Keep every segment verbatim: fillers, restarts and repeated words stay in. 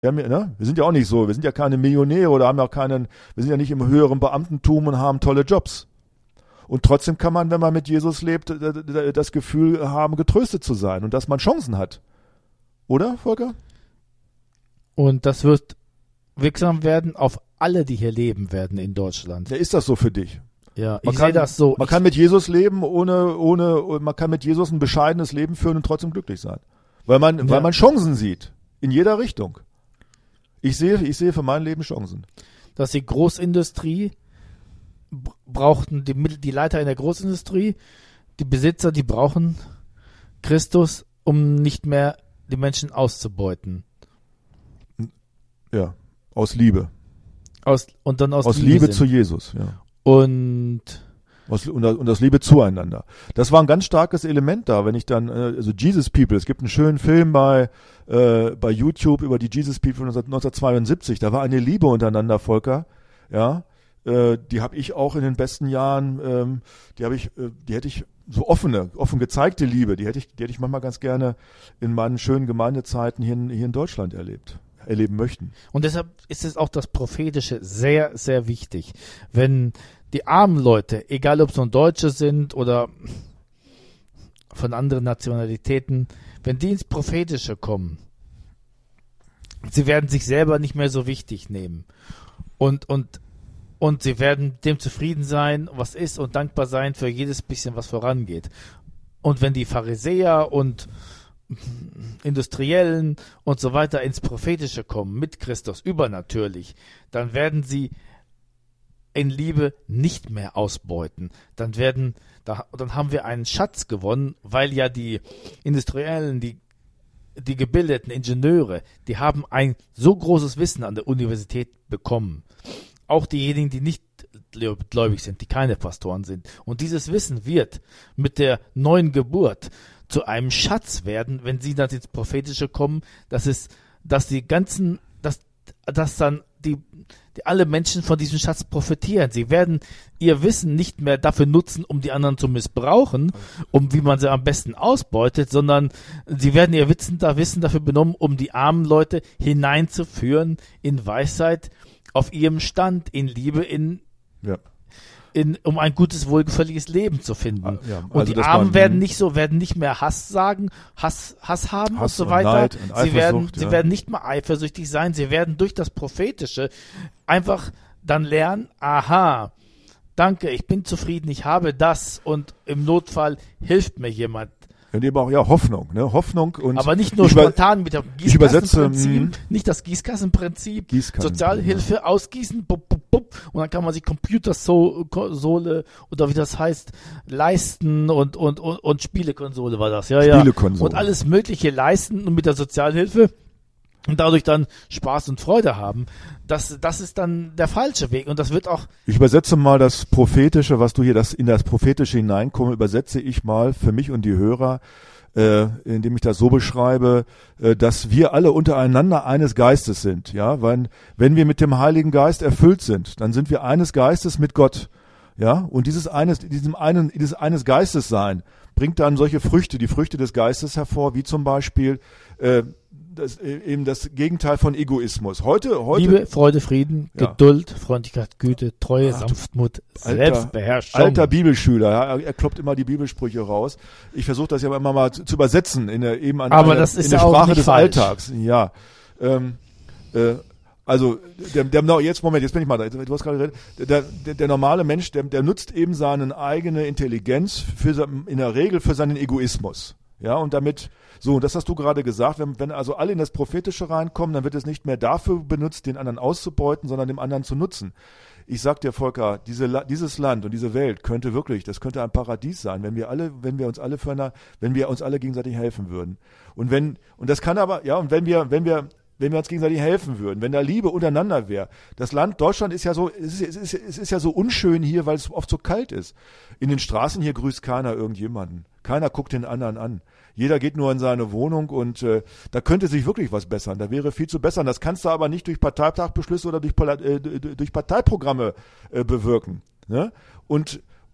Wir, haben ja, ne? wir sind ja auch nicht so, wir sind ja keine Millionäre oder haben ja auch keinen, wir sind ja nicht im höheren Beamtentum und haben tolle Jobs. Und trotzdem kann man, wenn man mit Jesus lebt, das Gefühl haben, getröstet zu sein und dass man Chancen hat. Oder, Volker? Und das wird wirksam werden auf alle, die hier leben werden in Deutschland. Ja, ist das so für dich? Ja, man ich kann, sehe das so. Man ich, kann mit Jesus leben, ohne, ohne, man kann mit Jesus ein bescheidenes Leben führen und trotzdem glücklich sein. Weil man, ja. weil man Chancen sieht. In jeder Richtung. Ich sehe, ich sehe für mein Leben Chancen. Dass die Großindustrie brauchten, die, die Leiter in der Großindustrie, die Besitzer, die brauchen Christus, um nicht mehr die Menschen auszubeuten. Ja, aus Liebe. Aus, und dann aus, aus Liebe, Liebe sind. zu Jesus, ja. Und aus, und, und aus Liebe zueinander. Das war ein ganz starkes Element da, wenn ich dann, also Jesus People, es gibt einen schönen Film bei, äh, bei YouTube über die Jesus People neunzehnhundertzweiundsiebzig, da war eine Liebe untereinander, Volker, ja, äh, die habe ich auch in den besten Jahren, ähm, die habe ich, äh, die hätte ich, so offene, offen gezeigte Liebe, die hätte ich, die hätte ich manchmal ganz gerne in meinen schönen Gemeindezeiten hier in, hier in Deutschland erlebt. erleben möchten. Und deshalb ist es auch das Prophetische sehr, sehr wichtig. Wenn die armen Leute, egal ob es nun Deutsche sind oder von anderen Nationalitäten, wenn die ins Prophetische kommen, sie werden sich selber nicht mehr so wichtig nehmen. Und, und, und sie werden dem zufrieden sein, was ist, und dankbar sein für jedes bisschen, was vorangeht. Und wenn die Pharisäer und Industriellen und so weiter ins Prophetische kommen, mit Christus, übernatürlich, dann werden sie in Liebe nicht mehr ausbeuten. Dann werden, da, dann haben wir einen Schatz gewonnen, weil ja die Industriellen, die, die gebildeten Ingenieure, die haben ein so großes Wissen an der Universität bekommen. Auch diejenigen, die nicht gläubig sind, die keine Pastoren sind. Und dieses Wissen wird mit der neuen Geburt zu einem Schatz werden, wenn sie dann ins Prophetische kommen, dass es, dass die ganzen, dass, dass dann die, die alle Menschen von diesem Schatz profitieren. Sie werden ihr Wissen nicht mehr dafür nutzen, um die anderen zu missbrauchen, um wie man sie am besten ausbeutet, sondern sie werden ihr Wissen, da Wissen dafür benommen, um die armen Leute hineinzuführen in Weisheit, auf ihrem Stand, in Liebe, in ja. In, um ein gutes, wohlgefälliges Leben zu finden. Ja, also und die Armen werden nicht so, werden nicht mehr Hass sagen, Hass, Hass haben Hass und so weiter. Und Neid und sie werden, ja. sie werden nicht mehr eifersüchtig sein. Sie werden durch das Prophetische einfach dann lernen, aha, danke, ich bin zufrieden, ich habe das, und im Notfall hilft mir jemand. Und eben auch, ja, Hoffnung, ne, Hoffnung und. Aber nicht nur spontan mit dem Gießkassenprinzip, nicht das Gießkassenprinzip, Gießkassen, Sozialhilfe ja. ausgießen, bup, bup, bup, und dann kann man sich Computerkonsole oder wie das heißt, leisten und, und, und, und Spielekonsole war das, ja, ja. Spielekonsole. Und alles Mögliche leisten und mit der Sozialhilfe und dadurch dann Spaß und Freude haben. Das, das ist dann der falsche Weg, und das wird auch... Ich übersetze mal das Prophetische, was du hier, das in das Prophetische hineinkomme, übersetze ich mal für mich und die Hörer, äh, indem ich das so beschreibe, äh, dass wir alle untereinander eines Geistes sind. Ja, weil wenn wir mit dem Heiligen Geist erfüllt sind, dann sind wir eines Geistes mit Gott. Ja, und dieses eines, diesem einen, dieses eines Geistes sein bringt dann solche Früchte, die Früchte des Geistes hervor, wie zum Beispiel äh, das, eben das Gegenteil von Egoismus. Heute, heute Liebe, Freude, Frieden, ja. Geduld, Freundlichkeit, Güte, Treue, Ach, Sanftmut, alter, Selbstbeherrschung. Alter Bibelschüler, ja, er, er kloppt immer die Bibelsprüche raus. Ich versuche das ja immer mal zu, zu übersetzen in der, eben an, Aber eine, das ist in der ja Sprache des falsch. Alltags. Ja, ähm, äh, also der, der, jetzt Moment, jetzt bin ich mal da. Du hast gerade geredet. Der, der, der normale Mensch, der, der nutzt eben seine eigene Intelligenz für, in der Regel für seinen Egoismus. Ja, und damit, so, das hast du gerade gesagt, wenn, wenn also alle in das Prophetische reinkommen, dann wird es nicht mehr dafür benutzt, den anderen auszubeuten, sondern dem anderen zu nutzen. Ich sag dir, Volker, diese, dieses Land und diese Welt könnte wirklich, das könnte ein Paradies sein, wenn wir alle, wenn wir uns alle für eine, wenn wir uns alle gegenseitig helfen würden. Und wenn, und das kann aber, ja, und wenn wir, wenn wir, wenn wir uns gegenseitig helfen würden, wenn da Liebe untereinander wäre. Das Land Deutschland ist ja so, es ist, es ist, es ist ja so unschön hier, weil es oft so kalt ist. In den Straßen hier grüßt keiner irgendjemanden. Keiner guckt den anderen an. Jeder geht nur in seine Wohnung, und äh, da könnte sich wirklich was bessern. Da wäre viel zu bessern. Das kannst du aber nicht durch Parteitagsbeschlüsse oder durch, äh, durch Parteiprogramme äh, bewirken. Ne? Und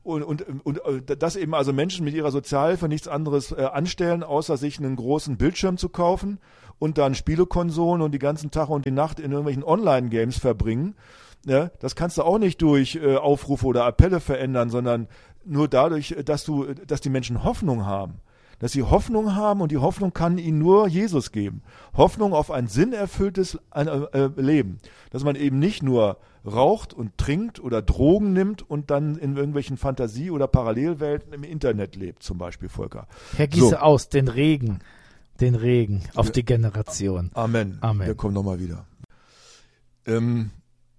und, und, und dass eben also Menschen mit ihrer Sozialhilfe nichts anderes äh, anstellen, außer sich einen großen Bildschirm zu kaufen und dann Spielekonsolen und die ganzen Tag und die Nacht in irgendwelchen Online-Games verbringen. Ja, das kannst du auch nicht durch äh, Aufrufe oder Appelle verändern, sondern nur dadurch, dass du, dass die Menschen Hoffnung haben. Dass sie Hoffnung haben und die Hoffnung kann ihnen nur Jesus geben. Hoffnung auf ein sinnerfülltes äh, Leben. Dass man eben nicht nur raucht und trinkt oder Drogen nimmt und dann in irgendwelchen Fantasie- oder Parallelwelten im Internet lebt, zum Beispiel, Volker. Herr, gieße so. aus den Regen, den Regen auf Ja. die Generation. Amen. Amen. Wir kommen nochmal wieder. Ähm,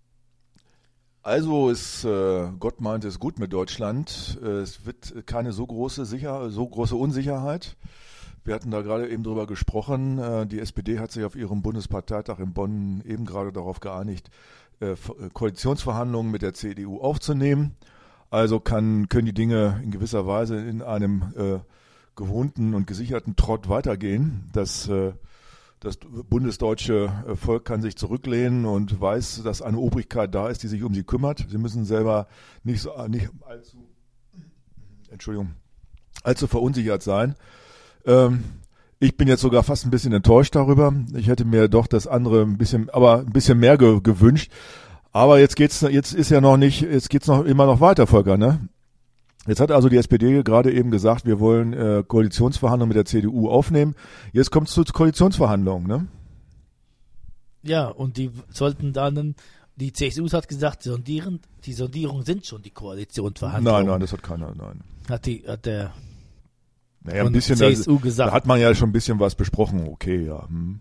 Also ist äh, Gott meint es gut mit Deutschland. Äh, es wird keine so große Sicher so große Unsicherheit. Wir hatten da gerade eben drüber gesprochen. Äh, die S P D hat sich auf ihrem Bundesparteitag in Bonn eben gerade darauf geeinigt, äh, Koalitionsverhandlungen mit der C D U aufzunehmen. Also kann können die Dinge in gewisser Weise in einem äh, gewohnten und gesicherten Trott weitergehen. Das äh, Das bundesdeutsche Volk kann sich zurücklehnen und weiß, dass eine Obrigkeit da ist, die sich um sie kümmert. Sie müssen selber nicht, so, nicht allzu, Entschuldigung, allzu verunsichert sein. Ähm, ich bin jetzt sogar fast ein bisschen enttäuscht darüber. Ich hätte mir doch das andere ein bisschen, aber ein bisschen mehr ge- gewünscht. Aber jetzt geht's, jetzt ist ja noch nicht, jetzt geht's noch immer noch weiter, Volker, ne? Jetzt hat also die S P D gerade eben gesagt, wir wollen äh, Koalitionsverhandlungen mit der C D U aufnehmen. Jetzt kommt es zu Koalitionsverhandlungen, ne? Ja, und die sollten dann, die C S U hat gesagt, sondieren, die Sondierungen sind schon die Koalitionsverhandlungen. Nein, nein, das hat keiner, nein. Hat, die, hat der Naja, ein von bisschen, C S U da, gesagt. da hat man ja schon ein bisschen was besprochen, okay, ja. Hm.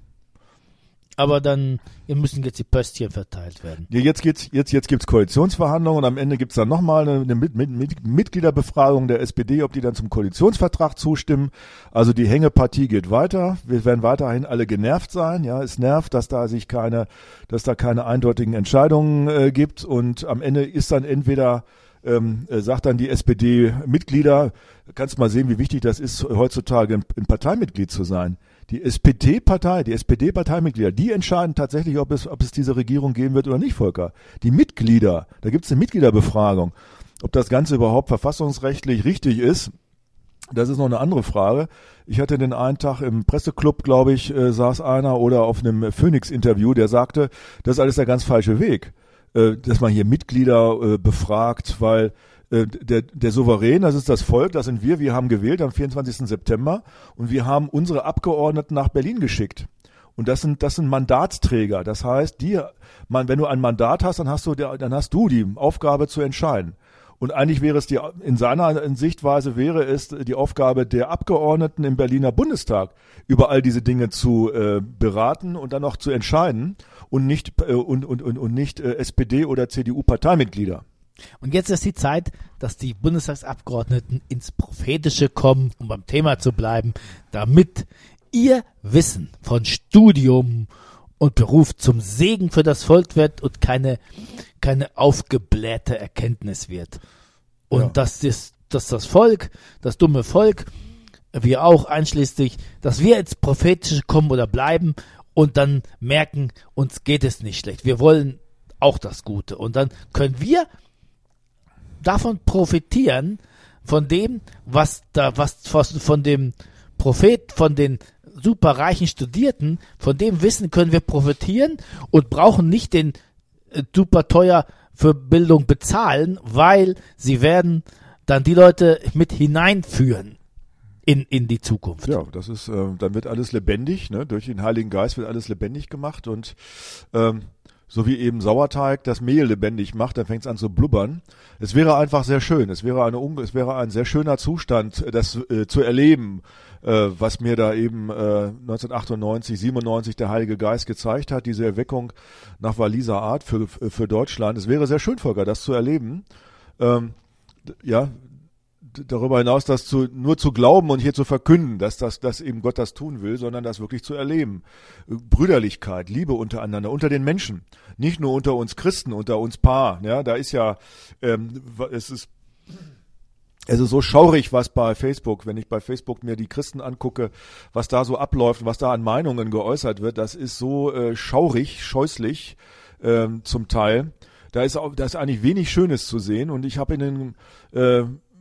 Aber dann hier müssen jetzt die Pöstchen verteilt werden. Ja, jetzt geht's, jetzt, jetzt gibt's Koalitionsverhandlungen und am Ende gibt's dann nochmal eine, eine Mit, Mit, Mit, Mitgliederbefragung der S P D, ob die dann zum Koalitionsvertrag zustimmen. Also die Hängepartie geht weiter. Wir werden weiterhin alle genervt sein. Ja, es nervt, dass da sich keine, dass da keine eindeutigen Entscheidungen äh, gibt und am Ende ist dann entweder Ähm, äh, sagt dann die S P D-Mitglieder, kannst mal sehen, wie wichtig das ist, heutzutage ein, ein Parteimitglied zu sein. Die S P D-Partei, die S P D-Parteimitglieder, die entscheiden tatsächlich, ob es, ob es diese Regierung geben wird oder nicht, Volker. Die Mitglieder, da gibt es eine Mitgliederbefragung. Ob das Ganze überhaupt verfassungsrechtlich richtig ist, das ist noch eine andere Frage. Ich hatte den einen Tag im Presseclub, glaube ich, äh, saß einer oder auf einem Phoenix-Interview, der sagte, das ist alles der ganz falsche Weg, dass man hier Mitglieder äh, befragt, weil äh, der, der Souverän, das ist das Volk, das sind wir, wir haben gewählt am vierundzwanzigsten September und wir haben unsere Abgeordneten nach Berlin geschickt. Und das sind, das sind Mandatsträger. Das heißt, die, man, wenn du ein Mandat hast, dann hast du, der, dann hast du die Aufgabe zu entscheiden. Und eigentlich wäre es die, in seiner Sichtweise wäre es die Aufgabe der Abgeordneten im Berliner Bundestag, über all diese Dinge zu äh, beraten und dann auch zu entscheiden und nicht, äh, und, und, und, und nicht äh, S P D- oder C D U-Parteimitglieder. Und jetzt ist die Zeit, dass die Bundestagsabgeordneten ins Prophetische kommen, um beim Thema zu bleiben, damit ihr Wissen von Studium und Beruf zum Segen für das Volk wird und keine, keine aufgeblähte Erkenntnis wird. Und Ja. dass, das, dass das Volk, das dumme Volk, wir auch einschließlich, dass wir ins Prophetische kommen oder bleiben und dann merken, uns geht es nicht schlecht. Wir wollen auch das Gute. Und dann können wir davon profitieren, von dem, was da, was, was von dem Prophet, von den superreichen Studierten, von dem Wissen können wir profitieren und brauchen nicht den äh, super teuer für Bildung bezahlen, weil sie werden dann die Leute mit hineinführen in, in die Zukunft. Ja, das ist, äh, dann wird alles lebendig, ne? Durch den Heiligen Geist wird alles lebendig gemacht und ähm, so wie eben Sauerteig das Mehl lebendig macht, dann fängt es an zu blubbern. Es wäre einfach sehr schön. Es wäre eine, es wäre ein sehr schöner Zustand, das äh, zu erleben, äh, was mir da eben äh, neunzehnhundertachtundneunzig, siebenundneunzig der Heilige Geist gezeigt hat, diese Erweckung nach Walliser Art für für Deutschland. Es wäre sehr schön, Volker, das zu erleben. Ähm, ja. Darüber hinaus, das zu, nur zu glauben und hier zu verkünden, dass das, dass eben Gott das tun will, sondern das wirklich zu erleben. Brüderlichkeit, Liebe untereinander, unter den Menschen, nicht nur unter uns Christen, unter uns Paar. Ja, da ist ja, ähm, es ist, es ist so schaurig, was bei Facebook, wenn ich bei Facebook mir die Christen angucke, was da so abläuft, was da an Meinungen geäußert wird, das ist so äh, schaurig, scheußlich ähm, zum Teil. da ist auch, da ist eigentlich wenig Schönes zu sehen und ich habe in den äh,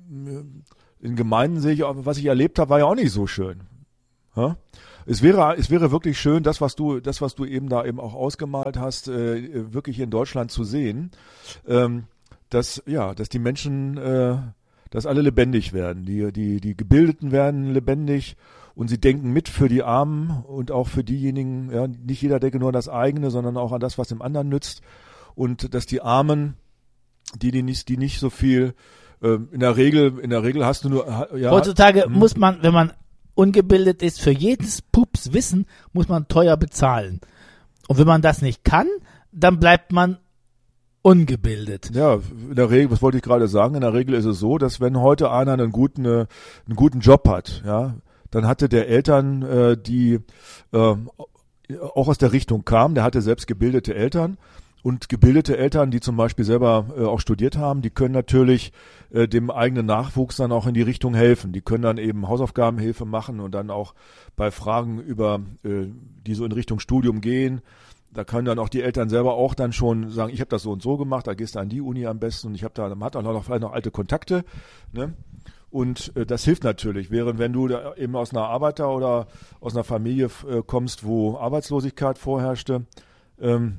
in Gemeinden sehe ich, was ich erlebt habe, war ja auch nicht so schön. Ja? Es wäre, es wäre wirklich schön, das, was du, das, was du eben da eben auch ausgemalt hast, äh, wirklich in Deutschland zu sehen, ähm, dass, ja, dass die Menschen, äh, dass alle lebendig werden, die, die, die Gebildeten werden lebendig und sie denken mit für die Armen und auch für diejenigen, ja, nicht jeder denke nur an das eigene, sondern auch an das, was dem anderen nützt und dass die Armen, die, die nicht, die nicht so viel, äh, in der Regel, in der Regel hast du nur, ja. Heutzutage hm. muss man, wenn man ungebildet ist, für jedes Pups Wissen muss man teuer bezahlen. Und wenn man das nicht kann, dann bleibt man ungebildet. Ja, in der Regel, was wollte ich gerade sagen, in der Regel ist es so, dass wenn heute einer einen guten, äh, einen guten Job hat, ja, dann hatte der Eltern, äh, die äh, auch aus der Richtung kamen, der hatte selbst gebildete Eltern. Und gebildete Eltern, die zum Beispiel selber äh, auch studiert haben, die können natürlich äh, dem eigenen Nachwuchs dann auch in die Richtung helfen. Die können dann eben Hausaufgabenhilfe machen und dann auch bei Fragen über, äh, die so in Richtung Studium gehen, da können dann auch die Eltern selber auch dann schon sagen, ich habe das so und so gemacht, da gehst du an die Uni am besten und ich habe da, man hat auch noch vielleicht noch alte Kontakte, ne? Und äh, das hilft natürlich, während wenn du da eben aus einer Arbeiter- oder aus einer Familie äh, kommst, wo Arbeitslosigkeit vorherrschte, ähm,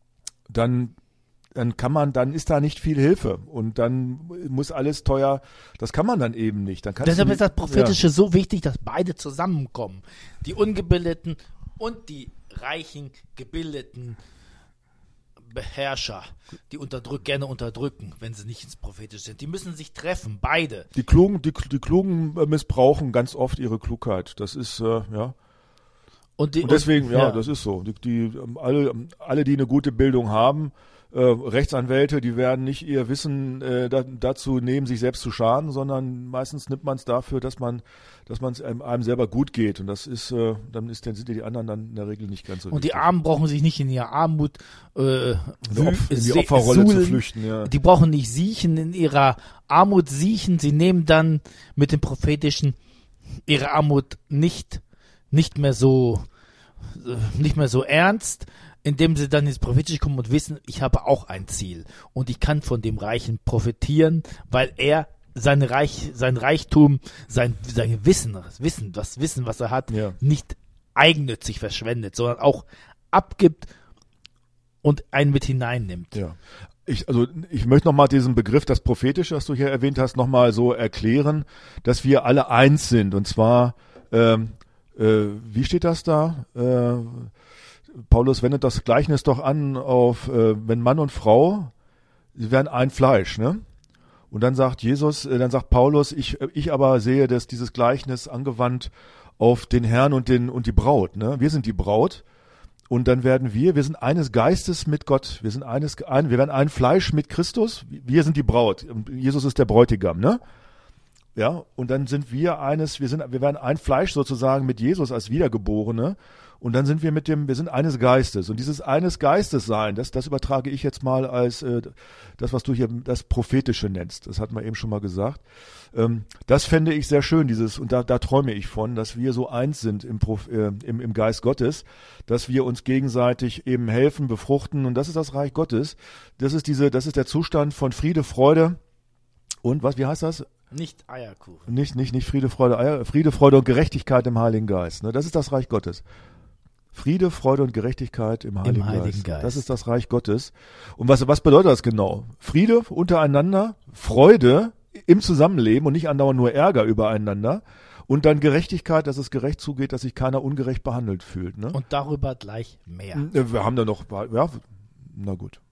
dann dann kann man, dann ist da nicht viel Hilfe und dann muss alles teuer, das kann man dann eben nicht. Dann Deshalb du, ist das Prophetische ja. so wichtig, dass beide zusammenkommen. Die Ungebildeten und die reichen, gebildeten Beherrscher, die unterdrück, gerne unterdrücken, wenn sie nicht ins Prophetische sind. Die müssen sich treffen, beide. Die Klugen, die, die Klugen missbrauchen ganz oft ihre Klugheit. Das ist, äh, ja. Und, die, und deswegen, und, ja, ja, das ist so. Die, die, alle, alle, die eine gute Bildung haben, äh, Rechtsanwälte, die werden nicht ihr Wissen äh, da, dazu nehmen, sich selbst zu schaden, sondern meistens nimmt man es dafür, dass man, dass man es einem, einem selber gut geht. Und das ist, äh, dann ist, dann sind die anderen dann in der Regel nicht ganz so Und wichtig. die Armen brauchen sich nicht in ihrer Armut äh, in die, in die Opferrolle suhlen. zu flüchten. Ja. Die brauchen nicht siechen in ihrer Armut siechen. Sie nehmen dann mit dem Prophetischen ihre Armut nicht nicht mehr so nicht mehr so ernst, indem sie dann ins Prophetische kommen und wissen, ich habe auch ein Ziel und ich kann von dem Reichen profitieren, weil er sein Reich, sein Reichtum, sein, sein Wissen, das Wissen, das Wissen, was er hat, ja. nicht eigennützig verschwendet, sondern auch abgibt und einen mit hineinnimmt. Ja. Ich, also ich möchte nochmal diesen Begriff, das Prophetische, das du hier erwähnt hast, nochmal so erklären, dass wir alle eins sind und zwar ähm, äh, wie steht das da? Äh, Paulus wendet das Gleichnis doch an auf, äh, wenn Mann und Frau, sie werden ein Fleisch, ne? Und dann sagt Jesus, äh, dann sagt Paulus, ich, ich aber sehe, dass dieses Gleichnis angewandt auf den Herrn und den und die Braut, ne? Wir sind die Braut und dann werden wir, wir sind eines Geistes mit Gott, wir sind eines, ein, wir werden ein Fleisch mit Christus, wir sind die Braut, Jesus ist der Bräutigam, ne? Ja, und dann sind wir eines, wir sind, wir werden ein Fleisch sozusagen mit Jesus als Wiedergeborene und dann sind wir mit dem, wir sind eines Geistes und dieses eines Geistes sein, das, das übertrage ich jetzt mal als äh, das, was du hier das Prophetische nennst, das hatten wir eben schon mal gesagt. Ähm, das fände ich sehr schön, dieses, und da, da träume ich von, dass wir so eins sind im, äh, im, im Geist Gottes, dass wir uns gegenseitig eben helfen, befruchten und das ist das Reich Gottes. Das ist diese, das ist der Zustand von Friede, Freude und was, wie heißt das? Nicht Eierkuchen. Nicht, nicht, nicht Friede, Freude, Eier, Friede, Freude und Gerechtigkeit im Heiligen Geist. Ne? Das ist das Reich Gottes. Friede, Freude und Gerechtigkeit im Heiligen, Im Heiligen Geist. Geist. Das ist das Reich Gottes. Und was, was bedeutet das genau? Friede untereinander, Freude im Zusammenleben und nicht andauernd nur Ärger übereinander. Und dann Gerechtigkeit, dass es gerecht zugeht, dass sich keiner ungerecht behandelt fühlt. Ne? Und darüber gleich mehr. Wir haben da noch, ja, na gut.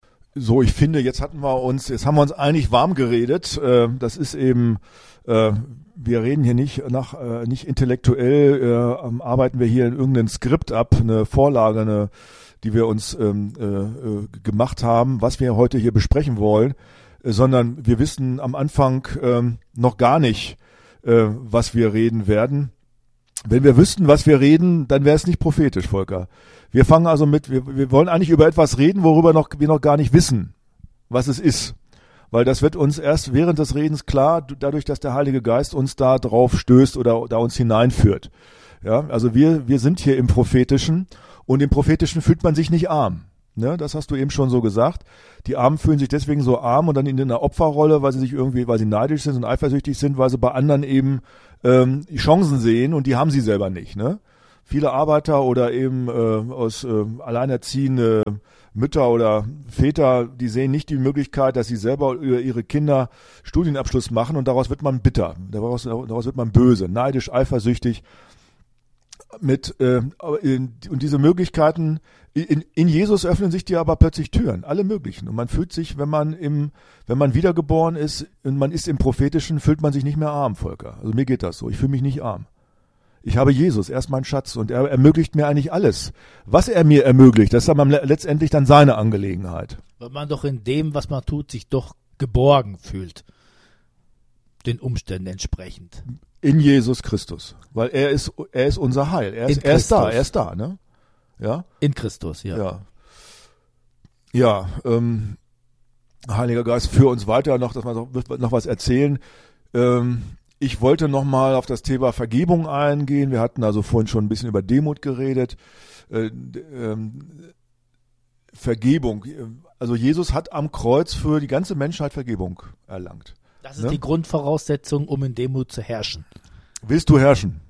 So, ich finde, jetzt hatten wir uns, jetzt haben wir uns eigentlich warm geredet. Äh, das ist eben, äh, wir reden hier nicht nach, äh, nicht intellektuell, äh, arbeiten wir hier in irgendein Skript ab, eine Vorlage, eine, die wir uns ähm, äh, gemacht haben, was wir heute hier besprechen wollen, äh, sondern wir wissen am Anfang äh, noch gar nicht, äh, was wir reden werden. Wenn wir wüssten, was wir reden, dann wäre es nicht prophetisch, Volker. Wir fangen also mit, wir, wir wollen eigentlich über etwas reden, worüber noch, wir noch gar nicht wissen, was es ist. Weil das wird uns erst während des Redens klar, dadurch, dass der Heilige Geist uns da drauf stößt oder da uns hineinführt. Ja, also wir, wir sind hier im Prophetischen und im Prophetischen fühlt man sich nicht arm. Ne, das hast du eben schon so gesagt. Die Armen fühlen sich deswegen so arm und dann in einer Opferrolle, weil sie sich irgendwie, weil sie neidisch sind und eifersüchtig sind, weil sie bei anderen eben ähm, die Chancen sehen und die haben sie selber nicht. Ne? Viele Arbeiter oder eben äh, aus äh, alleinerziehende Mütter oder Väter, die sehen nicht die Möglichkeit, dass sie selber über ihre Kinder Studienabschluss machen und daraus wird man bitter, daraus, daraus wird man böse, neidisch, eifersüchtig. Mit äh, und diese Möglichkeiten in, in Jesus öffnen sich dir aber plötzlich Türen, alle möglichen. Und man fühlt sich, wenn man im, wenn man wiedergeboren ist und man ist im Prophetischen, fühlt man sich nicht mehr arm, Volker. Also mir geht das so. Ich fühle mich nicht arm. Ich habe Jesus, er ist mein Schatz und er ermöglicht mir eigentlich alles. Was er mir ermöglicht, das ist aber letztendlich dann seine Angelegenheit. Weil man doch in dem, was man tut, sich doch geborgen fühlt. Den Umständen entsprechend. In Jesus Christus, weil er ist, er ist unser Heil. Er ist, er ist da, er ist da, ne? Ja. In Christus, ja. Ja. Ja, ähm, Heiliger Geist, führ uns weiter noch, dass wir noch, noch was erzählen. Ähm, ich wollte noch mal auf das Thema Vergebung eingehen. Wir hatten also vorhin schon ein bisschen über Demut geredet. Äh, ähm, Vergebung. Also Jesus hat am Kreuz für die ganze Menschheit Vergebung erlangt. Das ist ne? die Grundvoraussetzung, um in Demut zu herrschen. Willst du herrschen?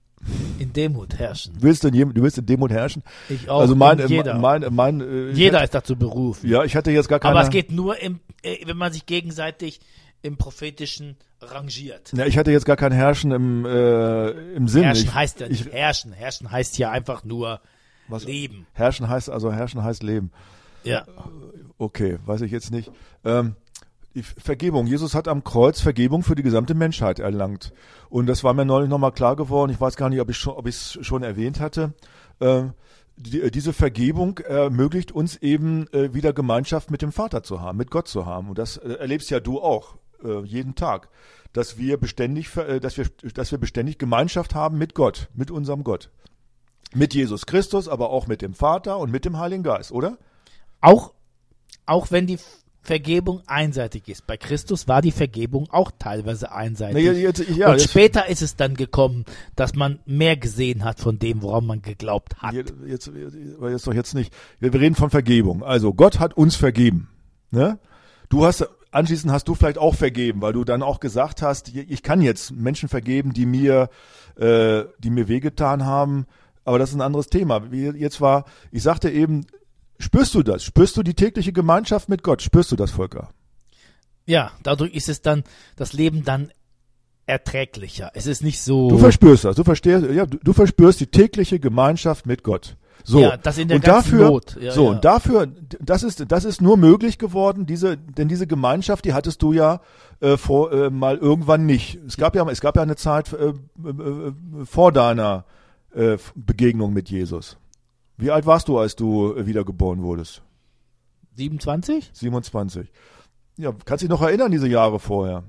In Demut herrschen. Willst du, in, du willst in Demut herrschen? Ich auch. Also mein, jeder. mein, mein, äh, jeder hatte, ist dazu berufen. Ja, ich hatte jetzt gar keine. Aber es geht nur, im, äh, wenn man sich gegenseitig im Prophetischen rangiert. Ja, ich hatte jetzt gar kein Herrschen im, äh, im Sinn. Herrschen ich, heißt ja nicht ich, herrschen. Herrschen heißt ja einfach nur was, leben. Herrschen heißt also Herrschen heißt Leben. Ja. Okay, weiß ich jetzt nicht. Ähm, Die Vergebung. Jesus hat am Kreuz Vergebung für die gesamte Menschheit erlangt. Und das war mir neulich nochmal klar geworden. Ich weiß gar nicht, ob ich schon, ob ich es schon erwähnt hatte. Äh, die, diese Vergebung ermöglicht uns eben äh, wieder Gemeinschaft mit dem Vater zu haben, mit Gott zu haben. Und das äh, erlebst ja du auch äh, jeden Tag, dass wir beständig, äh, dass wir, dass wir beständig Gemeinschaft haben mit Gott, mit unserem Gott, mit Jesus Christus, aber auch mit dem Vater und mit dem Heiligen Geist, oder? Auch, auch wenn die Vergebung einseitig ist. Bei Christus war die Vergebung auch teilweise einseitig. Na, jetzt, ja, und jetzt, später ist es dann gekommen, dass man mehr gesehen hat von dem, woran man geglaubt hat. Jetzt, jetzt, jetzt doch jetzt nicht. Wir reden von Vergebung. Also Gott hat uns vergeben. Ne? Du hast anschließend hast du vielleicht auch vergeben, weil du dann auch gesagt hast, ich kann jetzt Menschen vergeben, die mir, äh, die mir wehgetan haben. Aber das ist ein anderes Thema. Jetzt war, ich sagte eben, spürst du das? Spürst du die tägliche Gemeinschaft mit Gott? Spürst du das, Volker? Ja, dadurch ist es dann, das Leben dann erträglicher. Es ist nicht so. Du verspürst das, du verstehst, ja, du, du verspürst die tägliche Gemeinschaft mit Gott. So. Ja, das in der und ganzen dafür, Not. Ja, so, ja. und dafür, das ist, das ist nur möglich geworden, diese, denn diese Gemeinschaft, die hattest du ja äh, vor, äh, mal irgendwann nicht. Es gab ja, es gab ja eine Zeit äh, äh, vor deiner äh, Begegnung mit Jesus. Wie alt warst du, als du wiedergeboren wurdest? siebenundzwanzig? siebenundzwanzig. Ja, kannst dich noch erinnern, diese Jahre vorher?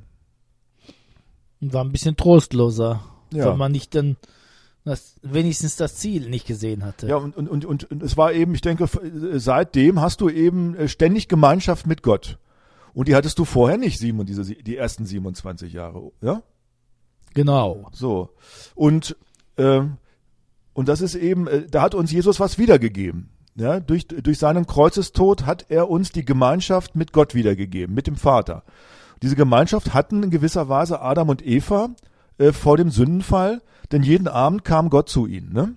War ein bisschen trostloser, Ja. weil man nicht dann das, wenigstens das Ziel nicht gesehen hatte. Ja, und, und, und, und, und es war eben, ich denke, seitdem hast du eben ständig Gemeinschaft mit Gott. Und die hattest du vorher nicht, sieben, diese, die ersten siebenundzwanzig Jahre, ja? Genau. So. Und, ähm, Und das ist eben, da hat uns Jesus was wiedergegeben. Ja, durch, durch seinen Kreuzestod hat er uns die Gemeinschaft mit Gott wiedergegeben, mit dem Vater. Diese Gemeinschaft hatten in gewisser Weise Adam und Eva äh, vor dem Sündenfall, denn jeden Abend kam Gott zu ihnen. Ne?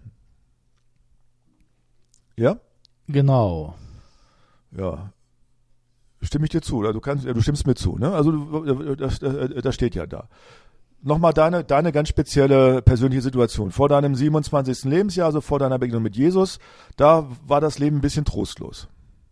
Ja? Genau. Ja. Stimme ich dir zu, oder du kannst, ja, du stimmst mir zu, ne? Also das, das, das steht ja da. Nochmal deine, deine ganz spezielle persönliche Situation. Vor deinem siebenundzwanzigsten Lebensjahr, also vor deiner Begegnung mit Jesus, da war das Leben ein bisschen trostlos.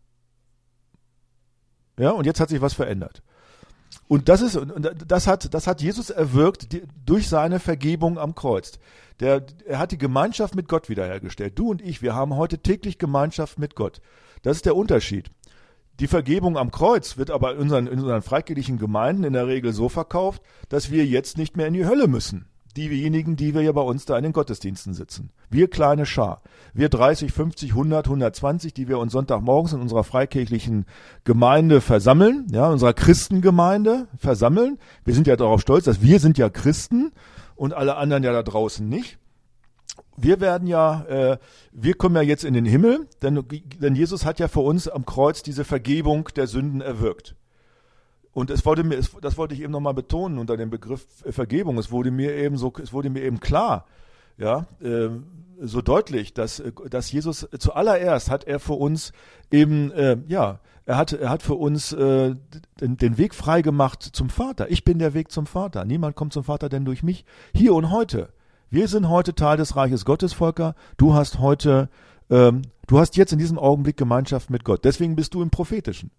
Ja, und jetzt hat sich was verändert. Und das ist, das hat, das hat Jesus erwirkt die, durch seine Vergebung am Kreuz. Der, er hat die Gemeinschaft mit Gott wiederhergestellt. Du und ich, wir haben heute täglich Gemeinschaft mit Gott. Das ist der Unterschied. Die Vergebung am Kreuz wird aber in unseren, in unseren freikirchlichen Gemeinden in der Regel so verkauft, dass wir jetzt nicht mehr in die Hölle müssen. Diejenigen, die wir ja bei uns da in den Gottesdiensten sitzen. Wir kleine Schar. Wir dreißig, fünfzig, hundert, hundertzwanzig, die wir uns Sonntagmorgens in unserer freikirchlichen Gemeinde versammeln, ja, unserer Christengemeinde versammeln. Wir sind ja darauf stolz, dass wir sind ja Christen und alle anderen ja da draußen nicht. wir werden ja, äh, wir kommen ja jetzt in den Himmel, denn, denn Jesus hat ja für uns am Kreuz diese Vergebung der Sünden erwirkt. Und es wurde mir, es, das wollte ich eben nochmal betonen unter dem Begriff Vergebung. Es wurde mir eben so, es wurde mir eben klar, ja, äh, so deutlich, dass, dass Jesus zuallererst hat er für uns eben, äh, ja, er hat, er hat für uns äh, den, den Weg frei gemacht zum Vater. Ich bin der Weg zum Vater. Niemand kommt zum Vater denn durch mich. Hier und heute. Wir sind heute Teil des Reiches Gottes, Volker. Du hast heute, ähm, du hast jetzt in diesem Augenblick Gemeinschaft mit Gott. Deswegen bist du im Prophetischen.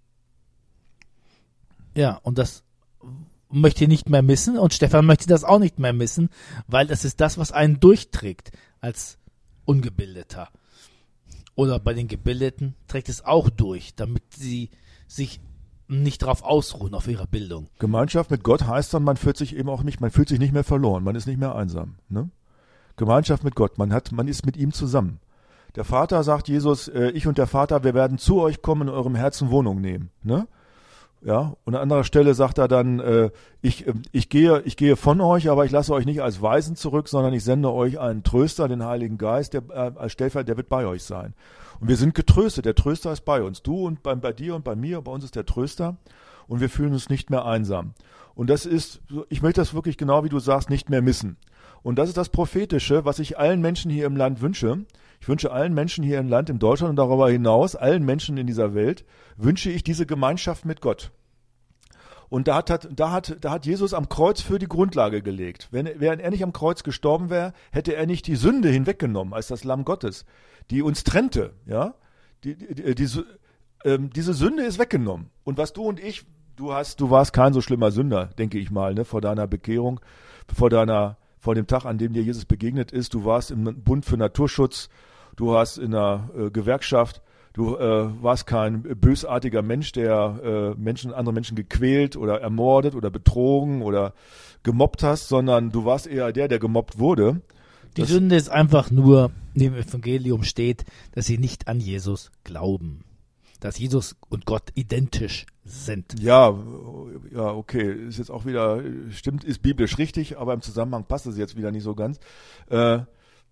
Ja, und das möchte ich nicht mehr missen und Stefan möchte das auch nicht mehr missen, weil das ist das, was einen durchträgt als Ungebildeter. Oder bei den Gebildeten trägt es auch durch, damit sie sich nicht darauf ausruhen, auf ihrer Bildung. Gemeinschaft mit Gott heißt dann, man fühlt sich eben auch nicht, man fühlt sich nicht mehr verloren, man ist nicht mehr einsam. Ne? Gemeinschaft mit Gott, man hat, man ist mit ihm zusammen. Der Vater, sagt Jesus, äh, ich und der Vater, wir werden zu euch kommen und in eurem Herzen Wohnung nehmen. Ne? Ja, und an anderer Stelle sagt er dann, äh, ich, äh, ich, gehe, ich gehe von euch, aber ich lasse euch nicht als Waisen zurück, sondern ich sende euch einen Tröster, den Heiligen Geist, der äh, als Stellvertreter, der wird bei euch sein. Und wir sind getröstet, der Tröster ist bei uns. Du und bei, bei dir und bei mir, bei uns ist der Tröster und wir fühlen uns nicht mehr einsam. Und das ist, ich möchte das wirklich genau wie du sagst, nicht mehr missen. Und das ist das Prophetische, was ich allen Menschen hier im Land wünsche. Ich wünsche allen Menschen hier im Land, in Deutschland und darüber hinaus, allen Menschen in dieser Welt, wünsche ich diese Gemeinschaft mit Gott. Und da hat, da hat, da hat Jesus am Kreuz für die Grundlage gelegt. Wenn, während er nicht am Kreuz gestorben wäre, hätte er nicht die Sünde hinweggenommen als das Lamm Gottes, die uns trennte. Ja, die, die, die, ähm, diese Sünde ist weggenommen. Und was du und ich, du hast, du warst kein so schlimmer Sünder, denke ich mal, ne, vor deiner Bekehrung, vor deiner, vor dem Tag, an dem dir Jesus begegnet ist. Du warst im Bund für Naturschutz, du warst in einer äh, Gewerkschaft. Du äh, warst kein bösartiger Mensch, der äh, Menschen, andere Menschen gequält oder ermordet oder betrogen oder gemobbt hast, sondern du warst eher der, der gemobbt wurde. Die das Sünde ist einfach nur, wie im Evangelium steht, dass sie nicht an Jesus glauben. Dass Jesus und Gott identisch sind. Ja, ja, okay, ist jetzt auch wieder, stimmt, ist biblisch richtig, aber im Zusammenhang passt es jetzt wieder nicht so ganz. Äh,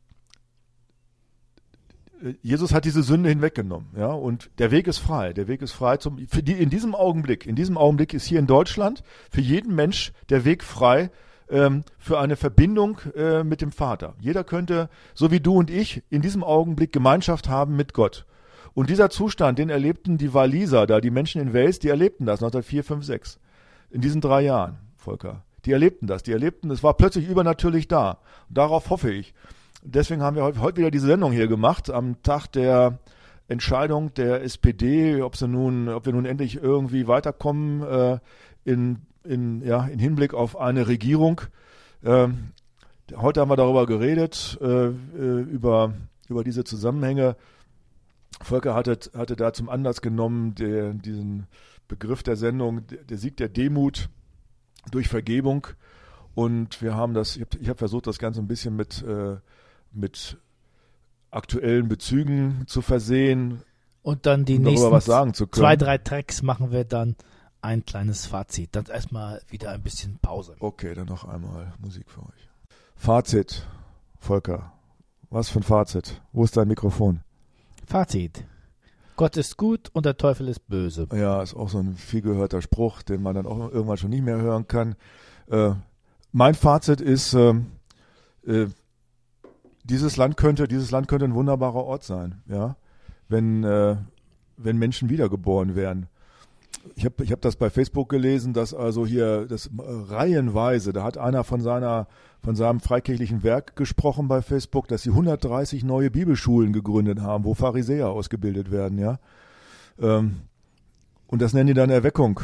Jesus hat diese Sünde hinweggenommen, ja, und der Weg ist frei. Der Weg ist frei zum, für die, in diesem Augenblick, in diesem Augenblick ist hier in Deutschland für jeden Mensch der Weg frei ähm, für eine Verbindung äh, mit dem Vater. Jeder könnte, so wie du und ich, in diesem Augenblick Gemeinschaft haben mit Gott. Und dieser Zustand, den erlebten die Waliser da, die Menschen in Wales, die erlebten das neunzehnhundertvier, fünf, sechs. In diesen drei Jahren, Volker. Die erlebten das, die erlebten, es war plötzlich übernatürlich da. Und darauf hoffe ich. Deswegen haben wir heute wieder diese Sendung hier gemacht, am Tag der Entscheidung der S P D, ob sie nun, ob wir nun endlich irgendwie weiterkommen äh, in, in, ja, in Hinblick auf eine Regierung. Ähm, heute haben wir darüber geredet, äh, über, über diese Zusammenhänge. Volker hatte, hatte da zum Anlass genommen, der, diesen Begriff der Sendung, der, der Sieg der Demut durch Vergebung. Und wir haben das, ich habe ich hab versucht, das Ganze ein bisschen mit äh, mit aktuellen Bezügen zu versehen. Und dann die um nächsten was sagen zu können. zwei, drei Tracks machen wir dann ein kleines Fazit. Dann erstmal wieder ein bisschen Pause. Okay, dann noch einmal Musik für euch. Fazit, Volker. Was für ein Fazit? Wo ist dein Mikrofon? Fazit. Gott ist gut und der Teufel ist böse. Ja, ist auch so ein viel gehörter Spruch, den man dann auch irgendwann schon nicht mehr hören kann. Äh, mein Fazit ist, äh, äh, Dieses Land könnte, dieses Land könnte ein wunderbarer Ort sein, ja, wenn, äh, wenn Menschen wiedergeboren wären. Ich habe ich hab das bei Facebook gelesen, dass also hier das äh, reihenweise, da hat einer von seiner von seinem freikirchlichen Werk gesprochen bei Facebook, dass sie hundertdreißig neue Bibelschulen gegründet haben, wo Pharisäer ausgebildet werden, ja. Ähm, und das nennen die dann Erweckung.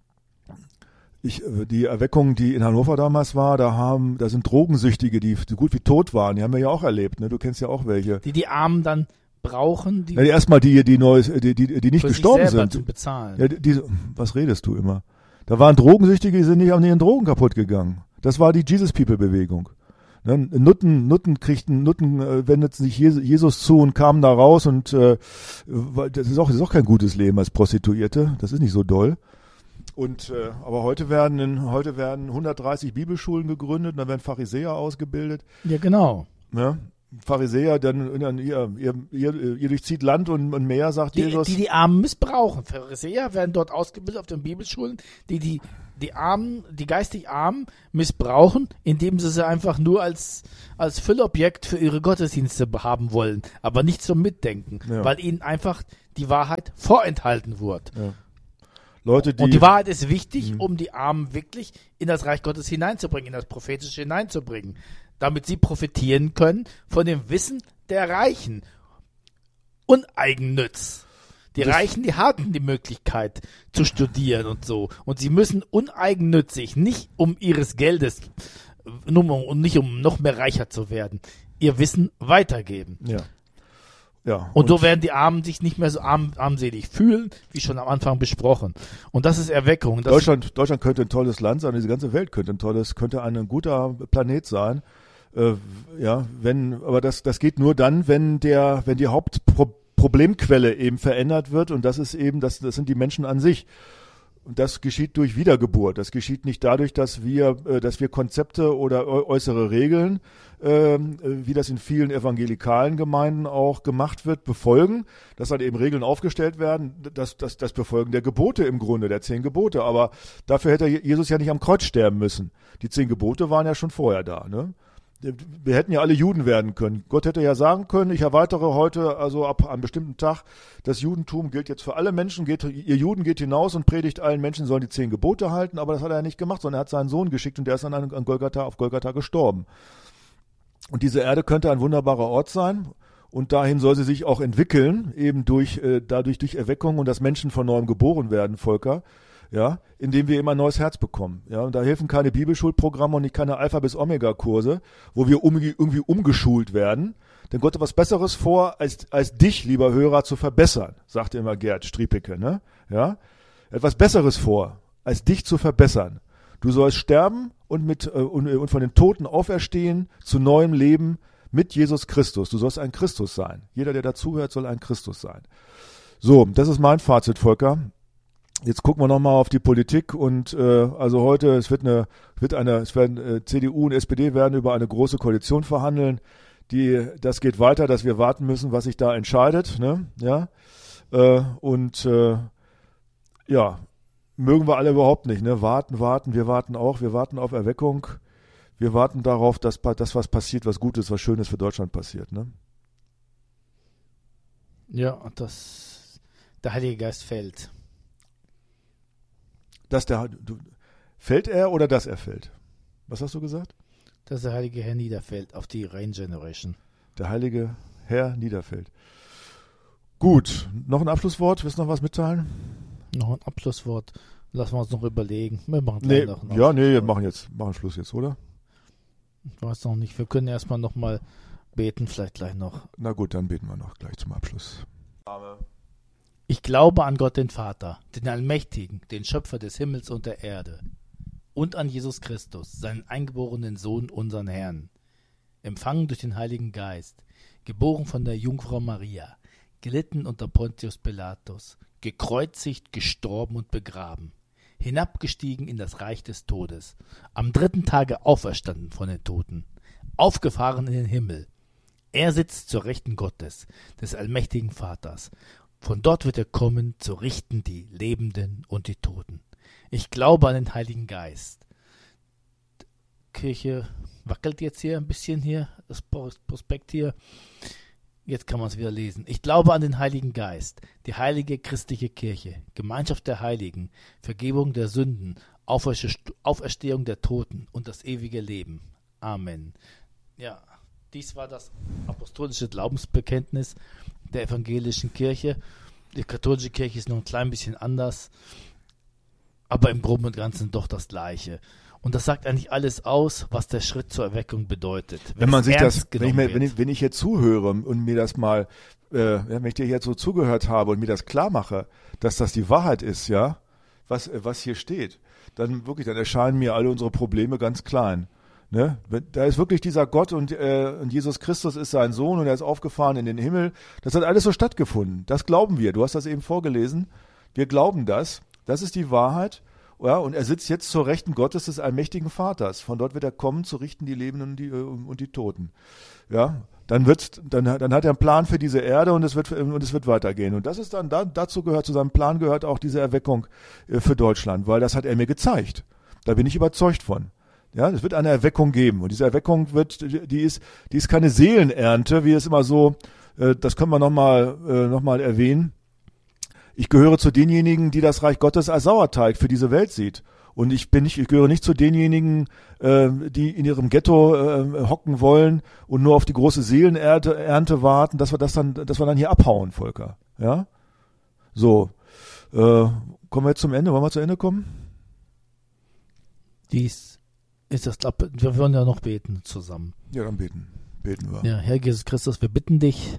Ich, die Erweckung, die in Hannover damals war, da haben, da sind Drogensüchtige, die so gut wie tot waren. Die haben wir ja auch erlebt, ne? Du kennst ja auch welche. Die die Armen dann brauchen, die. Ja, erstmal die, die neu, die, die, die nicht gestorben sind. Zu bezahlen. Ja, die, die, was redest du immer? Da waren Drogensüchtige, die sind nicht an ihren Drogen kaputt gegangen. Das war die Jesus People Bewegung. Ne? Nutten, Nutten kriegten, Nutten äh, wendeten sich Jesus zu und kamen da raus und äh, das ist auch, das ist auch kein gutes Leben als Prostituierte. Das ist nicht so doll. Und äh, aber heute werden in, heute werden hundertdreißig Bibelschulen gegründet, und da werden Pharisäer ausgebildet. Ja, genau. Ja, Pharisäer, dann, dann ihr, ihr, ihr, ihr durchzieht Land und, und Meer, sagt Die, Jesus. die die Armen missbrauchen. Pharisäer werden dort ausgebildet auf den Bibelschulen, die die, die Armen, die geistig Armen missbrauchen, indem sie sie einfach nur als, als Füllobjekt für ihre Gottesdienste haben wollen, aber nicht zum Mitdenken, Ja. weil ihnen einfach die Wahrheit vorenthalten wurde. Ja. Leute, die, Und die Wahrheit ist wichtig, Mhm. um die Armen wirklich in das Reich Gottes hineinzubringen, in das Prophetische hineinzubringen, damit sie profitieren können von dem Wissen der Reichen. Uneigennütz. Die Das- Reichen, die hatten die Möglichkeit zu studieren und so. Und sie müssen uneigennützig, nicht um ihres Geldes, nur und nicht um noch mehr reicher zu werden, ihr Wissen weitergeben. ja. Ja. Und so werden die Armen sich nicht mehr so arm, armselig fühlen, wie schon am Anfang besprochen. Und das ist Erweckung. Das Deutschland, Deutschland könnte ein tolles Land sein, diese ganze Welt könnte ein tolles, könnte ein guter Planet sein. Äh, ja, wenn, aber das, das geht nur dann, wenn der, wenn die Hauptproblemquelle eben verändert wird, und das ist eben, das, das sind die Menschen an sich. Und das geschieht durch Wiedergeburt. Das geschieht nicht dadurch, dass wir, äh, dass wir Konzepte oder äu- äußere Regeln, ähm, äh, wie das in vielen evangelikalen Gemeinden auch gemacht wird, befolgen. Dass dann eben Regeln aufgestellt werden, das, das, das Befolgen der Gebote im Grunde, der zehn Gebote. Aber dafür hätte Jesus ja nicht am Kreuz sterben müssen. Die zehn Gebote waren ja schon vorher da, ne? Wir hätten ja alle Juden werden können. Gott hätte ja sagen können, ich erweitere heute, also ab einem bestimmten Tag, das Judentum gilt jetzt für alle Menschen, geht, ihr Juden geht hinaus und predigt allen Menschen, sollen die zehn Gebote halten, aber das hat er ja nicht gemacht, sondern er hat seinen Sohn geschickt und der ist dann an, an Golgatha, auf Golgatha gestorben. Und diese Erde könnte ein wunderbarer Ort sein und dahin soll sie sich auch entwickeln, eben durch, äh, dadurch durch Erweckung und dass Menschen von neuem geboren werden, Volker. Ja, indem wir immer ein neues Herz bekommen. Ja, und da helfen keine Bibelschulprogramme und nicht keine Alpha- bis Omega-Kurse, wo wir um, irgendwie umgeschult werden. Denn Gott hat was Besseres vor, als, als dich, lieber Hörer, zu verbessern, sagte immer Gerd Striepeke, ne? Ja, er hat was Besseres vor, als dich zu verbessern. Du sollst sterben und mit, äh, und, und von den Toten auferstehen zu neuem Leben mit Jesus Christus. Du sollst ein Christus sein. Jeder, der dazuhört, soll ein Christus sein. So, das ist mein Fazit, Volker. Jetzt gucken wir nochmal auf die Politik und äh, also heute, es wird eine, wird eine, es werden äh, C D U und S P D werden über eine große Koalition verhandeln. Die, das geht weiter, dass wir warten müssen, was sich da entscheidet, ne? Ja. Äh, und äh, ja, mögen wir alle überhaupt nicht, ne? Warten, warten, wir warten auch, wir warten auf Erweckung, wir warten darauf, dass das, was passiert, was Gutes, was Schönes für Deutschland passiert, ne? Ja, das, der Heilige Geist fällt. Dass der, du, fällt er oder dass er fällt? Was hast du gesagt? Dass der Heilige Herr niederfällt auf die Rain Generation. Der heilige Herr niederfällt. Gut, noch ein Abschlusswort? Willst du noch was mitteilen? Noch ein Abschlusswort. Lassen wir uns noch überlegen. Wir machen Nee, gleich noch ein ja, nee, wir Abschlusswort. machen jetzt, machen Schluss jetzt, oder? Ich weiß noch nicht. Wir können erstmal noch mal beten, vielleicht gleich noch. Na gut, dann beten wir noch gleich zum Abschluss. Ich glaube an Gott den Vater, den Allmächtigen, den Schöpfer des Himmels und der Erde, und an Jesus Christus, seinen eingeborenen Sohn, unseren Herrn, empfangen durch den Heiligen Geist, geboren von der Jungfrau Maria, gelitten unter Pontius Pilatus, gekreuzigt, gestorben und begraben, hinabgestiegen in das Reich des Todes, am dritten Tage auferstanden von den Toten, aufgefahren in den Himmel. Er sitzt zur Rechten Gottes, des allmächtigen Vaters. Von dort wird er kommen, zu richten die Lebenden und die Toten. Ich glaube an den Heiligen Geist. Kirche wackelt jetzt hier ein bisschen hier, das Prospekt hier. Jetzt kann man es wieder lesen. Ich glaube an den Heiligen Geist, die heilige christliche Kirche, Gemeinschaft der Heiligen, Vergebung der Sünden, Auferstehung der Toten und das ewige Leben. Amen. Ja, dies war das apostolische Glaubensbekenntnis der evangelischen Kirche. Die katholische Kirche ist noch ein klein bisschen anders, aber im Groben und Ganzen doch das Gleiche. Und das sagt eigentlich alles aus, was der Schritt zur Erweckung bedeutet. Wenn man es sich ernst das, wenn ich, genommen mir, wird. wenn, ich, wenn ich jetzt zuhöre und mir das mal, äh, wenn ich dir jetzt so zugehört habe und mir das klar mache, dass das die Wahrheit ist, ja, was, äh, was hier steht, dann wirklich, dann erscheinen mir alle unsere Probleme ganz klein. Ne? Da ist wirklich dieser Gott und, äh, und Jesus Christus ist sein Sohn und er ist aufgefahren in den Himmel. Das hat alles so stattgefunden. Das glauben wir. Du hast das eben vorgelesen. Wir glauben das. Das ist die Wahrheit. Ja, und er sitzt jetzt zur Rechten Gottes des allmächtigen Vaters. Von dort wird er kommen, zu richten die Lebenden und die, äh, und die Toten. Ja, dann wird's, dann, dann hat er einen Plan für diese Erde und es wird, und es wird weitergehen. Und das ist dann, da, dazu gehört, zu seinem Plan gehört auch diese Erweckung äh, für Deutschland, weil das hat er mir gezeigt. Da bin ich überzeugt von. Ja, es wird eine Erweckung geben. Und diese Erweckung wird, die ist, die ist keine Seelenernte, wie es immer so, äh, das können wir nochmal, äh, noch mal erwähnen. Ich gehöre zu denjenigen, die das Reich Gottes als Sauerteig für diese Welt sieht. Und ich bin nicht, ich gehöre nicht zu denjenigen, äh, die in ihrem Ghetto äh, hocken wollen und nur auf die große Seelenernte Ernte warten, dass wir das dann, dass wir dann hier abhauen, Volker. Ja? So. Äh, kommen wir jetzt zum Ende? Wollen wir zu Ende kommen? Dies ist das, wir wollen ja noch beten zusammen. Ja, dann beten. Beten wir. Ja, Herr Jesus Christus, wir bitten dich,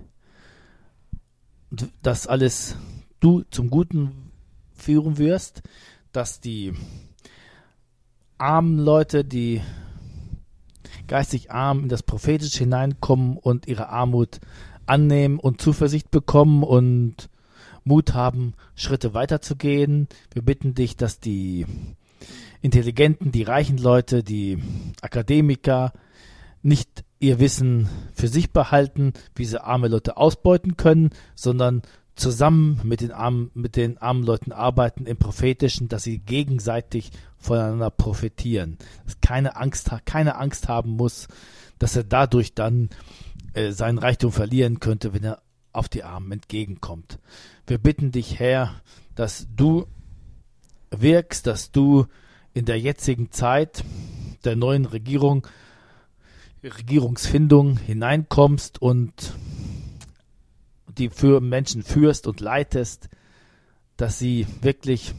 dass alles du zum Guten führen wirst, dass die armen Leute, die geistig arm in das Prophetische hineinkommen und ihre Armut annehmen und Zuversicht bekommen und Mut haben, Schritte weiterzugehen. Wir bitten dich, dass die Intelligenten, die reichen Leute, die Akademiker nicht ihr Wissen für sich behalten, wie sie arme Leute ausbeuten können, sondern zusammen mit den armen, mit den armen Leuten arbeiten im Prophetischen, dass sie gegenseitig voneinander profitieren. Dass keine Angst, keine Angst haben muss, dass er dadurch dann äh, seinen Reichtum verlieren könnte, wenn er auf die Armen entgegenkommt. Wir bitten dich, Herr, dass du wirkst, dass du in der jetzigen Zeit der neuen Regierung, Regierungsfindung hineinkommst und die für Menschen führst und leitest, dass sie wirklich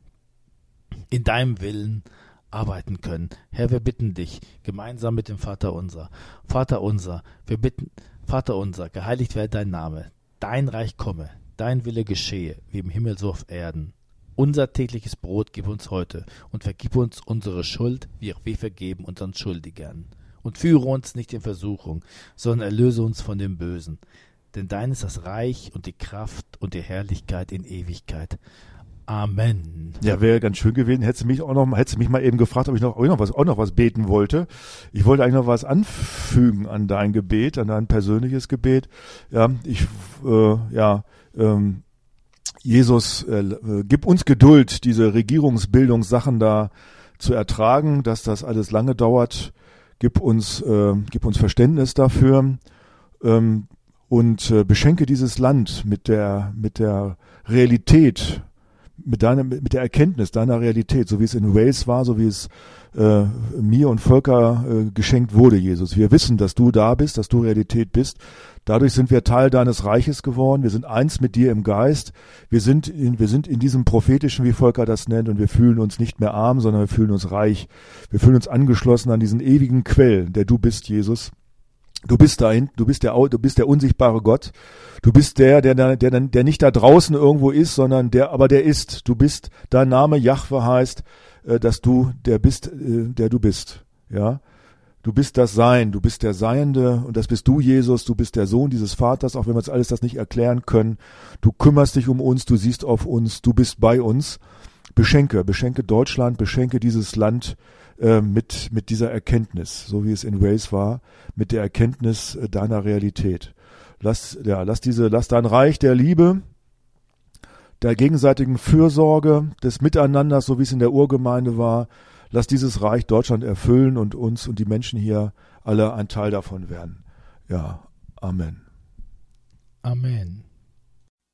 in deinem Willen arbeiten können. Herr, wir bitten dich, gemeinsam mit dem Vater unser, Vater unser, wir bitten, Vater unser, geheiligt werde dein Name, dein Reich komme, dein Wille geschehe, wie im Himmel so auf Erden. Unser tägliches Brot gib uns heute und vergib uns unsere Schuld, wie auch wir vergeben unseren Schuldigern. Und führe uns nicht in Versuchung, sondern erlöse uns von dem Bösen. Denn dein ist das Reich und die Kraft und die Herrlichkeit in Ewigkeit. Amen. Ja, wäre ganz schön gewesen. Hättest du mich auch noch, hättest du mich mal eben gefragt, ob ich noch, ob ich noch was, auch noch was beten wollte. Ich wollte eigentlich noch was anfügen an dein Gebet, an dein persönliches Gebet. Ja, ich, äh, ja, ähm, Jesus, äh, äh, gib uns Geduld, diese Regierungsbildungssachen da zu ertragen, dass das alles lange dauert. Gib uns, äh, gib uns Verständnis dafür. Ähm, Und äh, beschenke dieses Land mit der mit der Realität, mit deiner mit der Erkenntnis deiner Realität, so wie es in Wales war, so wie es äh, mir und Volker äh, geschenkt wurde, Jesus. Wir wissen, dass du da bist, dass du Realität bist. Dadurch sind wir Teil deines Reiches geworden. Wir sind eins mit dir im Geist. Wir sind in, wir sind in diesem prophetischen, wie Volker das nennt, und wir fühlen uns nicht mehr arm, sondern wir fühlen uns reich. Wir fühlen uns angeschlossen an diesen ewigen Quell, der du bist, Jesus. Du bist dahin, du bist der, du bist der unsichtbare Gott. Du bist der, der, der, der, der nicht da draußen irgendwo ist, sondern der, aber der ist. Du bist, dein Name Jahwe heißt, dass du der bist, der du bist. Ja, du bist das Sein, du bist der Seiende und das bist du, Jesus. Du bist der Sohn dieses Vaters, auch wenn wir uns alles das nicht erklären können. Du kümmerst dich um uns, du siehst auf uns, du bist bei uns. Beschenke, beschenke Deutschland, beschenke dieses Land äh, mit mit dieser Erkenntnis, so wie es in Wales war, mit der Erkenntnis äh, deiner Realität. Lass ja, lass diese, lass dein Reich der Liebe, der gegenseitigen Fürsorge, des Miteinanders, so wie es in der Urgemeinde war, lass dieses Reich Deutschland erfüllen und uns und die Menschen hier alle ein Teil davon werden. Ja, Amen. Amen.